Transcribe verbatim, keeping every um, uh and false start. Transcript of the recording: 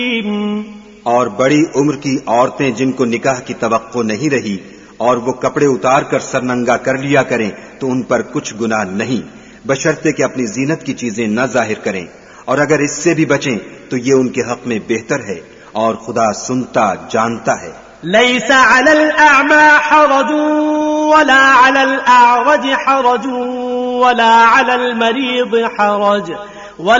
और बड़ी उम्र की औरतें जिनको निकाह की तवक्को नहीं रही और वो कपड़े उतार कर सरनंगा कर लिया करें तो उन पर कुछ गुनाह नहीं, बशर्ते कि अपनी जीनत की चीजें न जाहिर करें, और अगर इससे भी बचें तो ये उनके हक में बेहतर है और खुदा सुनता जानता है। लैसा अलल अअमा हरजुन वला अलल अअरज हरजुन वला अलल मरीद हरज